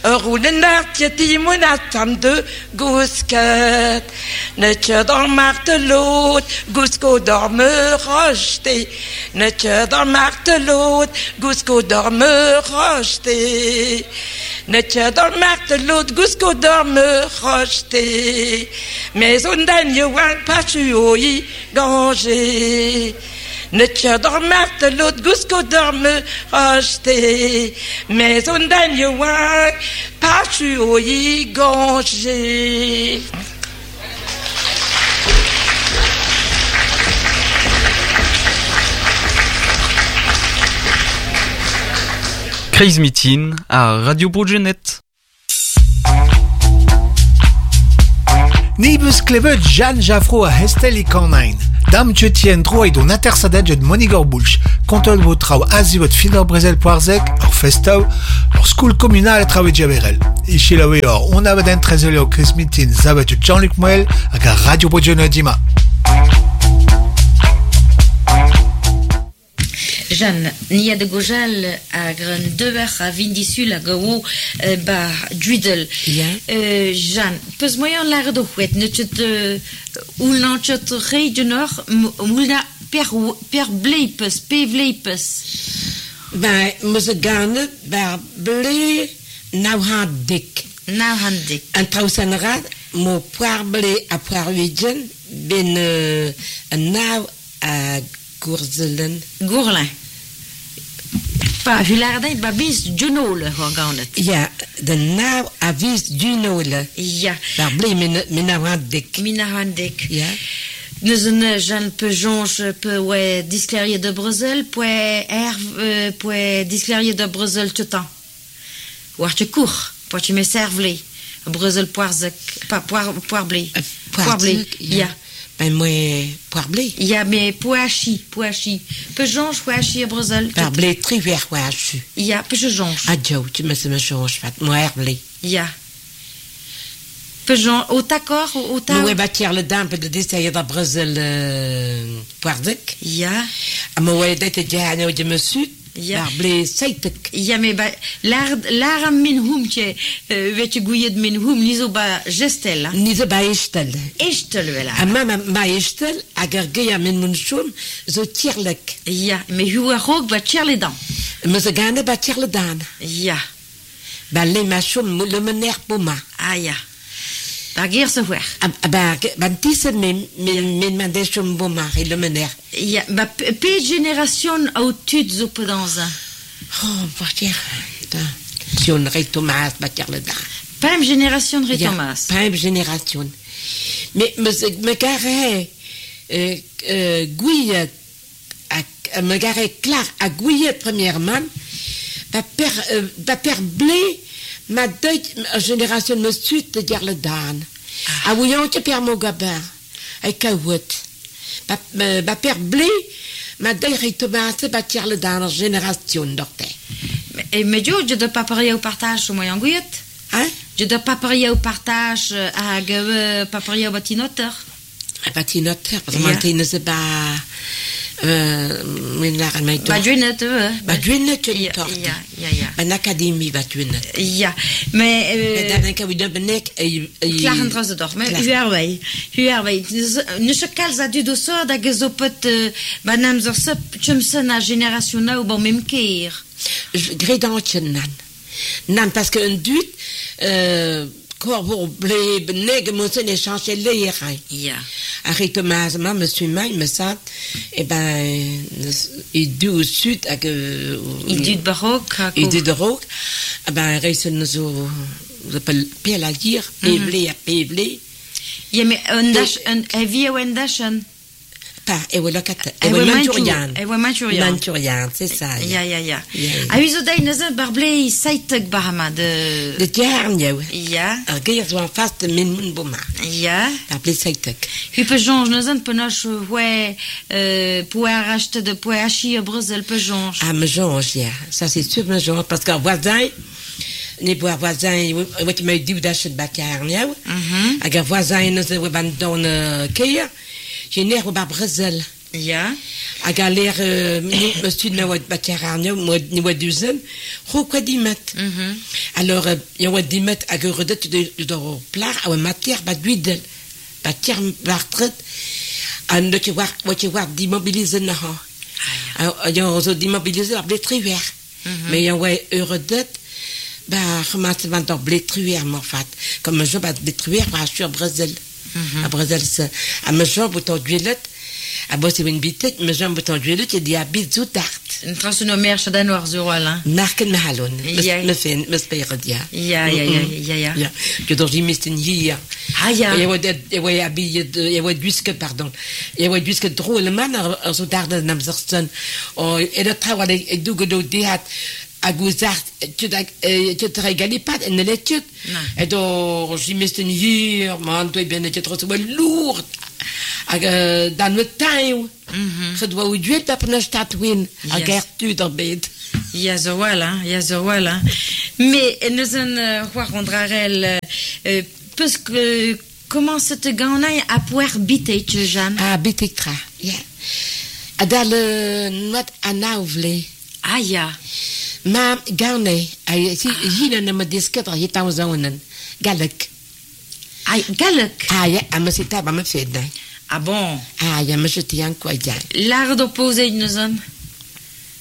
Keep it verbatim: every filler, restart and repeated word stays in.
roule nartieti monatam de gousket. Ne tue dans martelot, gousco dorme rejeté. Ne tue dans martelot, gousco dorme rejeté. Ne tue dans martelot, gousco dorme rejeté. Mais on donne you un pachuoi gangé. Ne tue dans martelot, gousco dorme rejeté. Mais on donne you un pachuoi gangé. Crazy Meeting à Radio Brugenet. Nibus klevet Jeanne Jaffro a Hesteli Cornine. Dam tjetien droit don intersadage de Monigor Bulch. Contol votrao azivot filer Brésil Poirzec, or festau, or school communal travet jaberel. Ici la or, on avait d'un trésor au Crazy Meeting, zavet Jean-Luc Moel, à Radio Brugenet dima. Jeanne, nia de gojal a gren dever a vindisul a gao euh, ba druidel. Ja. Euh, Jeanne, peus moyen lar do hwet, ne tchet euh, oul nan tchet rei de nor, moul na per, per bleipes, pe vleipes. Ben, moest gaande, bij ble, nou had dik. Nou handik. En trouwens aan de raad, mo poar ble a poar widjen, ben uh, een nou a goerzelen. Gourlin. Pa, hulardin, ba bis djunole, ho gaunet. Ja, de nou a vis dunole. Ja. Bij ble, men, men nou had dik. Mina handik. Ja. Nous ne Jeanne peut jonge peut ouais disclarier de Bruxelles peut herve peut disclarier de Bruxelles tout temps. Waar tu cours, pour tu me servler. Bruxelles poirzec, pas poire poire blé. Poire blé. Ja. Ben moi poire blé. Ja, mais poachi, poachi. Peut jonge poachi à Bruxelles. Poire blé très vert poachi. Ja, peut je jonge. Adjo, tu me se me change fat moi herblé. Ja. Peut jonge au d'accord au ta. Nous bâtir le dam de d'essayer de Bruxelles poirzec. Ja. A moi d'être déjà de monsieur. Ja. Blé seitek. Ja, mais ba l'ard l'art min hum tje weet je goeie min hum nizo ba gestel. Ni zo ba estel. Estel wela. A mama ma estel a gergeya min mun shon zo tierlek. Ja, mais hoe rook ba tjerle dan. Me ze gane ba tierle dan. Ja. Ba le ma shon le mener poma. Ah ja. Ba geer se weer. Ba ban tisen min min min man de shon poma et le mener. Ja, ba pe génération au tud zo pedanza. Oh, partir. Si on rey Thomas ba tierle dan. Pam génération de Thomas. Pam génération. Mais me me gare euh euh gouille à me gare clair à gouille premièrement. Ba per ba per blé ma deuil génération me suite de dire le dan. Ah oui, on te per mon gabin. Avec kawot. Ba ba per blé ma deuil rey Thomas ba tire le dan génération d'orte. Et mais je je de pas parler au partage au moyen gouillet. Hein? Je dois pas parler au partage à euh, pas parler au bâtinoteur. Un bâtinoteur, parce que maintenant, ne sait pas. Euh, mais là, mais Ba dwinet, euh. Ba dwinet, tu Ja, torte. ja, ja, ja. Een academie, ba dwinet. Ja, mais Mais euh, dan denk ik, we doen benek. Klaren dros de doch, maar u arbei. U arbei. Nu se kalz a du do so da gezopet ba nam zor se chumsen a génération na ou bon même keer. Gredantje nan. Nan, parce que un dut, euh, corbeau blé, benek, mossen et changer les reins. Ja. Arrête Thomas, ma monsieur May, me ça, eh ben, il du au sud, avec, Il du de baroque. il du de rock, eh ben, réussit nous au, vous appelle, puis à dire, péblé à péblé. Ja, mais un dash, un heavy ou un dashen. Pas, et voilà, kat, et Et voilà, Manchurian. Et voilà, Manchurian. Manchurian, c'est ça. Ja, ja, ja. Ja, ja. A uzo dai naza barblé saitek bahama de... De Tjarnjou. Ja. Regarde, zo en face de min mun boma. Ja. Appelé Saitek. Hu pe jonge naza pe noche ouais euh pour acheter de pour acheter à Bruxelles pe jonge. Ah, me jonge, ja. Ça, c'est sûr, me jonge, parce qu'un voisin, les voisins, wat je mij duwt als het bij Tjarnjou. Als voisin, nous avons dans le Keir, j'ai né au Bruxelles. Ja. A galer me stud me wad bakararnia mo ni wad duzen ro quoi dimet. Alors il y a wad dimet a geredet de de plar a matière ba guidel. Ba tier bartret an de war wat je war d'immobiliser na ha. Il y a zo d'immobiliser a bletriver. Mais il y a ouais euredet bah remarque van der bletriver morfat. Comme je ba bletriver va sur Brésil. À Brésil ça a me job auto duelet. A bo se une bitet me job auto duelet et dia bizu tart. Een transnomer shadan warzurala. Narken mahalon. Me fen me speer dia. Ja ja ja ja ja. Ja. Je dois jimisten hier. Ah ja. Je word je word habillé je word duske pardon. Je word duske drôle man zo daar de namzersten. Oh et de travail et du godo diat a guzart tu da tu te régalais pas en l'étude. Et donc jimisten hier man doit bien être trop lourd. Dan we time. Gedwa we duet op een stad win. A gertu der bed. Ja zo wel hè, ja zo wel hè. Mais nous en rencontrarel parce que comment se te gagnait à pouvoir biter tu Jeanne. Ah biter tra. Ja. Adal not anauvle. Ah ja. Ma gagne ai si hina na me disketra hita zonen. Galek. Ai galek. Ah ja, a me sita ba me fedda. Ah bon? Ah ja, me je tiens quoi ja. L'art d'opposer nous en.